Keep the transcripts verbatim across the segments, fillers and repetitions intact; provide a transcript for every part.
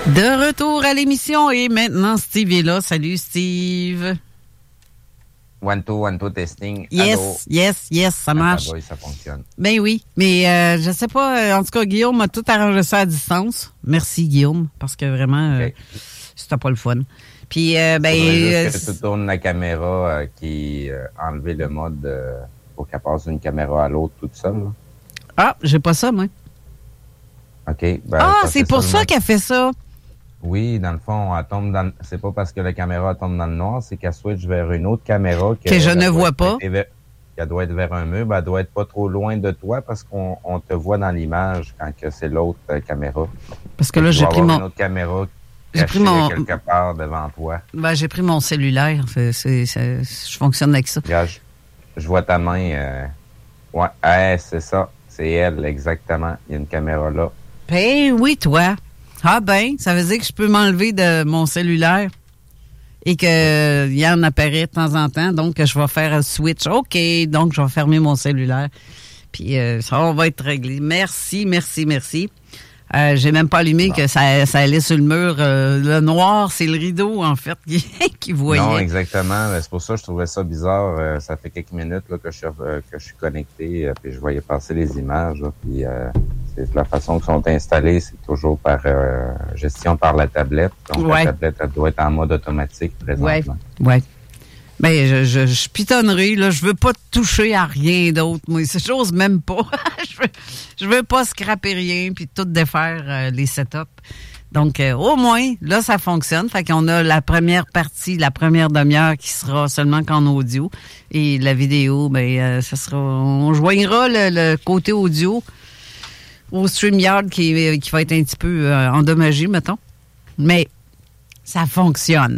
De retour à l'émission et maintenant Steve est là. Salut Steve. One, two, one, two, testing. Yes, Allô? yes, yes, ça marche. Ah, boy, ça fonctionne. Ben oui, mais euh, je sais pas, en tout cas, Guillaume a tout arrangé ça à distance. Merci Guillaume, parce que vraiment, okay. euh, c'était pas le fun. Puis, euh, ben... Il juste que tu tournes la caméra euh, qui euh, enlever le mode euh, pour qu'elle passe d'une caméra à l'autre toute seule. Là. Ah, j'ai pas ça, moi. OK. Ben, ah, c'est pour ça qu'elle fait ça. Oui, dans le fond, elle tombe dans. C'est pas parce que la caméra tombe dans le noir, c'est qu'elle switch vers une autre caméra que, que je ne vois pas. Vers, qu'elle doit être vers un mur, ben, elle doit être pas trop loin de toi parce qu'on on te voit dans l'image quand que c'est l'autre euh, caméra. Parce que là, j'ai pris mon. Une autre caméra j'ai pris mon. quelque part devant toi. Ben, j'ai pris mon cellulaire. C'est, c'est, c'est, je fonctionne avec ça. Regarde, je, je vois ta main. Euh... Ouais, hey, c'est ça. C'est elle, exactement. Il y a une caméra là. Ben oui, toi. Ah ben, ça veut dire que je peux m'enlever de mon cellulaire et que Yann apparaît de temps en temps, donc je vais faire un switch. OK, donc je vais fermer mon cellulaire. Puis euh, ça on va être réglé. Merci, merci, merci. Euh, j'ai même pas allumé non. que ça, ça allait sur le mur. Euh, le noir, c'est le rideau, en fait, qui, qui voyait. Non, exactement. C'est pour ça que je trouvais ça bizarre. Euh, ça fait quelques minutes là, que, je suis, euh, que je suis connecté, euh, puis je voyais passer les images. Là, puis euh, c'est la façon qu'ils sont installées, c'est toujours par euh, gestion par la tablette. Donc ouais. la tablette, elle doit être en mode automatique présentement. Oui, oui. Ben, je, je, je pitonnerai, là. Je veux pas toucher à rien d'autre, moi. C'est chose même pas. je, veux, je veux pas scraper rien puis tout défaire euh, les setups. Donc, euh, au moins, là, ça fonctionne. Fait qu'on a la première partie, la première demi-heure qui sera seulement qu'en audio. Et la vidéo, ben, euh, ça sera, on joignera le, le côté audio au StreamYard qui, qui va être un petit peu euh, endommagé, mettons. Mais, ça fonctionne.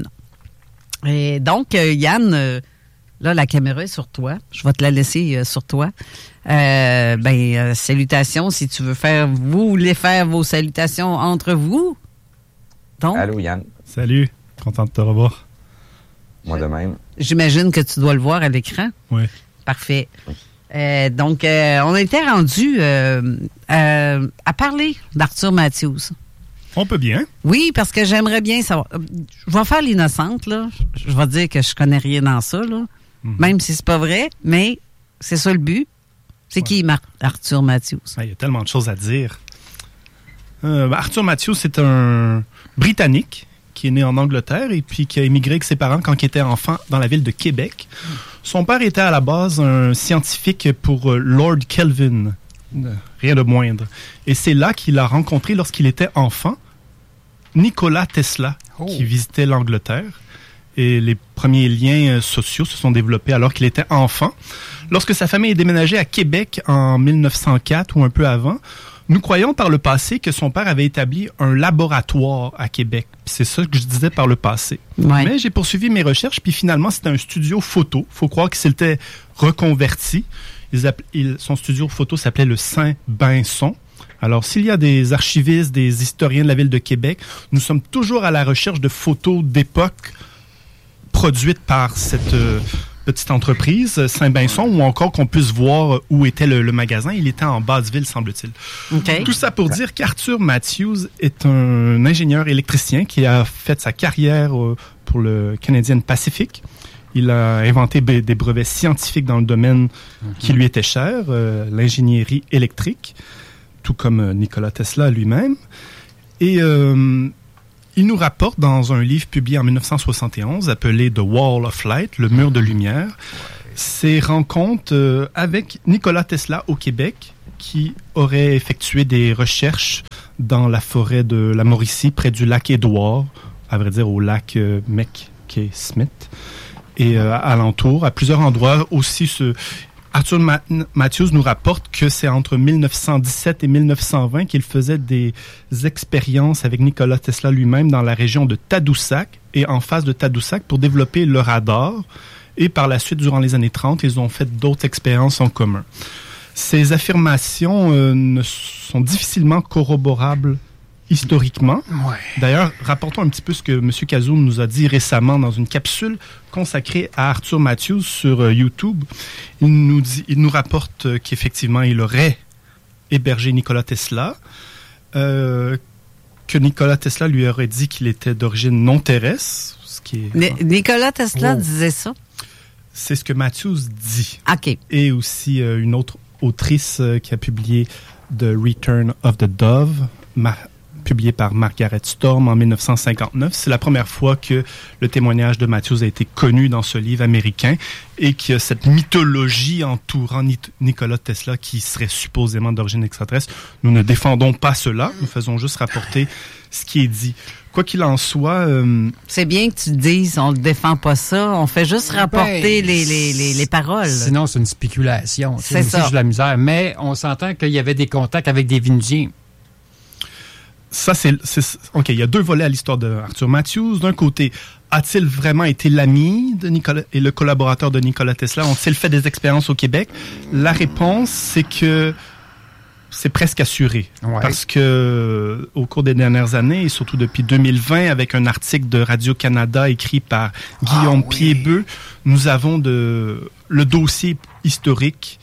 Et donc, euh, Yann, euh, là, la caméra est sur toi. Je vais te la laisser euh, sur toi. Euh, ben, euh, salutations, si tu veux faire, vous voulez faire vos salutations entre vous. Donc, allô, Yann. Salut, content de te revoir. Moi de même. J'imagine que tu dois le voir à l'écran. Oui. Parfait. Euh, donc, euh, on était rendu euh, euh, à parler d'Arthur Matthews. On peut bien. Oui, parce que j'aimerais bien savoir. Je vais faire l'innocente, là. Je vais dire que je connais rien dans ça, là. Mm-hmm. Même si c'est pas vrai, mais c'est ça le but. C'est ouais. qui, Mar- Arthur Matthews? Il y a tellement de choses à dire. Euh, Arthur Matthews, c'est un Britannique qui est né en Angleterre et puis qui a émigré avec ses parents quand il était enfant dans la ville de Québec. Son père était à la base un scientifique pour Lord Kelvin. Rien de moindre. Et c'est là qu'il a rencontré, lorsqu'il était enfant, Nikola Tesla, oh. qui visitait l'Angleterre. Et les premiers liens sociaux se sont développés alors qu'il était enfant. Lorsque sa famille est déménagée à Québec en mille neuf cent quatre ou un peu avant, nous croyons par le passé que son père avait établi un laboratoire à Québec. Puis c'est ça que je disais par le passé. Ouais. Mais j'ai poursuivi mes recherches, puis finalement, c'était un studio photo. Faut croire qu'il s'était reconverti. Il, il, son studio photo s'appelait le Saint-Bainson. Alors, s'il y a des archivistes, des historiens de la ville de Québec, nous sommes toujours à la recherche de photos d'époque produites par cette euh, petite entreprise, Saint-Bainson, ou encore qu'on puisse voir où était le, le magasin. Il était en Basse-Ville, semble-t-il. Okay. Tout ça pour dire qu'Arthur Matthews est un ingénieur électricien qui a fait sa carrière euh, pour le Canadian Pacific. Il a inventé b- des brevets scientifiques dans le domaine mm-hmm. qui lui était cher, euh, l'ingénierie électrique, tout comme euh, Nikola Tesla lui-même. Et euh, il nous rapporte dans un livre publié en dix-neuf cent soixante et onze appelé The Wall of Light, le mur de lumière, ouais. ses rencontres euh, avec Nikola Tesla au Québec, qui aurait effectué des recherches dans la forêt de la Mauricie, près du lac Édouard, à vrai dire au lac euh, McKay-Smith. Et euh, alentour, à plusieurs endroits aussi, ce Arthur Ma- Matthews nous rapporte que c'est entre mille neuf cent dix-sept et mille neuf cent vingt qu'il faisait des expériences avec Nikola Tesla lui-même dans la région de Tadoussac et en face de Tadoussac pour développer le radar. Et par la suite, durant les années trente, ils ont fait d'autres expériences en commun. Ces affirmations euh, ne sont difficilement corroborables historiquement. Ouais. D'ailleurs, rapportons un petit peu ce que M. Kazoum nous a dit récemment dans une capsule consacrée à Arthur Matthews sur euh, YouTube. Il nous, dit, il nous rapporte euh, qu'effectivement, il aurait hébergé Nikola Tesla, euh, que Nikola Tesla lui aurait dit qu'il était d'origine non terrestre, ce qui est... Ni- Nikola Tesla Oh. disait ça? C'est ce que Matthews dit. OK. Et aussi euh, une autre autrice euh, qui a publié The Return of the Dove, ma- publié par Margaret Storm en dix-neuf cent cinquante-neuf. C'est la première fois que le témoignage de Matthews a été connu dans ce livre américain et qu'il y a cette mythologie entourant Ni- Nikola Tesla qui serait supposément d'origine extraterrestre. Nous ne défendons pas cela, nous faisons juste rapporter ce qui est dit. Quoi qu'il en soit... Euh, C'est bien que tu dises, on ne défend pas ça, on fait juste rapporter Ben, les, les, les, les paroles. Sinon, c'est une spéculation. C'est ça. ça. J'ai de la misère. Mais on s'entend qu'il y avait des contacts avec des Vénusiens. Ça, c'est, c'est... OK, il y a deux volets à l'histoire de Arthur Matthews. D'un côté, a-t-il vraiment été l'ami de Nikola et le collaborateur de Nikola Tesla? Ont-ils fait des expériences au Québec? La réponse, c'est que c'est presque assuré. Ouais. Parce que au cours des dernières années, et surtout depuis deux mille vingt, avec un article de Radio-Canada écrit par Guillaume Ah, oui. Piedbeux, nous avons de, le dossier historique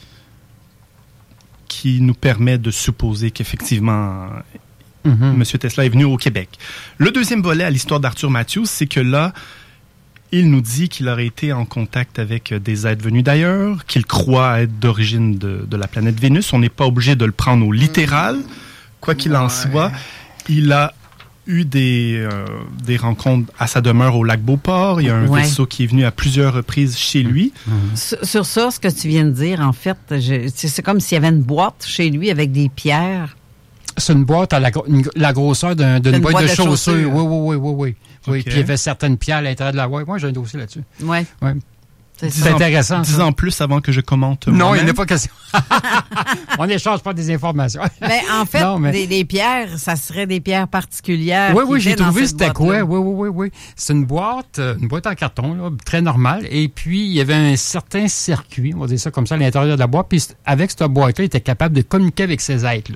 qui nous permet de supposer qu'effectivement... Mm-hmm. M. Tesla est venu au Québec. Le deuxième volet à l'histoire d'Arthur Matthews, c'est que là, il nous dit qu'il aurait été en contact avec des êtres venus d'ailleurs, qu'il croit être d'origine de, de la planète Vénus. On n'est pas obligé de le prendre au littéral. Quoi qu'il en soit, il a eu des, euh, des rencontres à sa demeure au lac Beauport. Il y a un Ouais. vaisseau qui est venu à plusieurs reprises chez lui. Sur, sur ça, ce que tu viens de dire, en fait, je- c'est c'est comme s'il y avait une boîte chez lui avec des pierres. C'est une boîte à la, gro- une- la grosseur d'un- d'une Une boîte, boîte de de chaussures. chaussures. Oui, oui, oui, oui, oui. Oui, Ok. puis il y avait certaines pierres à l'intérieur de la boîte. Moi, j'ai un dossier là-dessus. Ouais. Ouais. C'est Dix ça. C'est ans- intéressant, Dix ça. ans plus avant que je commente Non, il moi-même. n'est pas question. On n'échange pas des informations. Mais en fait, Non, mais- les, les pierres, ça serait des pierres particulières. Oui, qui oui, j'ai étaient dans trouvé cette c'était quoi. boîte-là. Oui, oui, oui, oui. C'est une boîte, euh, une boîte en carton, là, très normale. Et puis, il y avait un certain circuit, on va dire ça comme ça, à l'intérieur de la boîte. Puis, c- avec cette boîte-là, il était capable de communiquer avec ces êtres-là.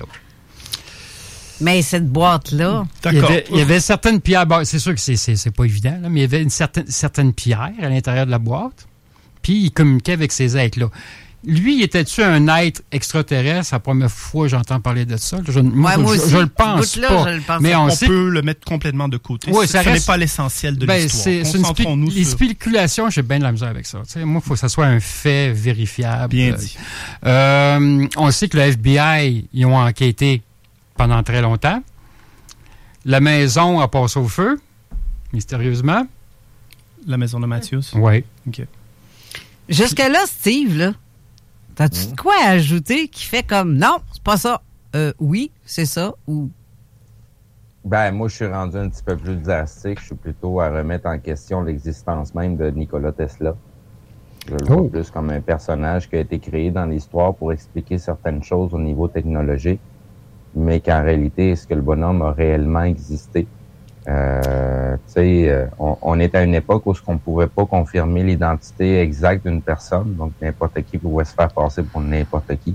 Mais cette boîte-là, Il y, D'accord. avait, il y avait certaines pierres. Bon, c'est sûr que c'est, c'est, c'est pas évident, là, mais il y avait une certaine, certaines pierres à l'intérieur de la boîte. Puis, il communiquait avec ces êtres-là. Lui, était-tu un être extraterrestre? C'est la première fois que j'entends parler de ça. Je, moi, Ouais, moi je, aussi. je le pense Ce bout-là, pas. je le pense mais pas. on, On sait peut le mettre complètement de côté. Oui, Ce- ça ce reste- n'est pas l'essentiel de Ben, l'histoire. c'est, c'est une spé- Concentrons-nous les sur... spéculations, j'ai bien de la misère avec ça. Tu sais, moi, il faut que ça soit un fait vérifiable. Bien dit. Euh, on sait que le F B I, ils ont enquêté pendant très longtemps. La maison a passé au feu, mystérieusement. La maison de Matthews. Oui. OK. jusque-là, Steve, là, t'as-tu de quoi à ajouter qui fait comme, non, c'est pas ça. Euh, oui, c'est ça, ou... Ben, moi, je suis rendu un petit peu plus drastique. Je suis plutôt à remettre en question l'existence même de Nikola Tesla. Je le vois Oh. plus comme un personnage qui a été créé dans l'histoire pour expliquer certaines choses au niveau technologique, mais qu'en réalité, est-ce que le bonhomme a réellement existé? Euh, tu sais, euh, on, on est à une époque où on ne pouvait pas confirmer l'identité exacte d'une personne, donc n'importe qui pouvait se faire passer pour n'importe qui.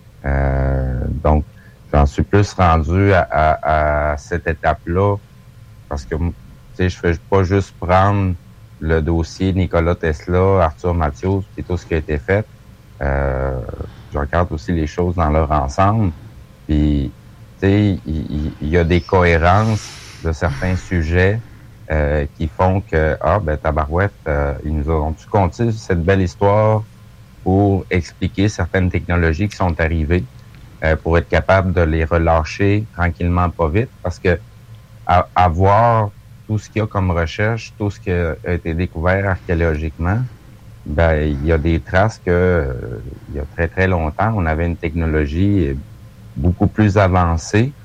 Euh, donc, j'en suis plus rendu à, à, à cette étape-là parce que, tu sais, je fais pas juste prendre le dossier Nikola Tesla, Arthur Matthews, et tout ce qui a été fait. Euh, je regarde aussi les choses dans leur ensemble. Puis, tu sais, il, il y a des cohérences de certains sujets euh, qui font que, ah, ben, tabarouette, euh, ils nous ont-tu conté cette belle histoire pour expliquer certaines technologies qui sont arrivées, euh, pour être capable de les relâcher tranquillement, pas vite, parce que à, à voir tout ce qu'il y a comme recherche, tout ce qui a été découvert archéologiquement, ben, il y a des traces que, euh, il y a très, très longtemps, on avait une technologie beaucoup plus avancée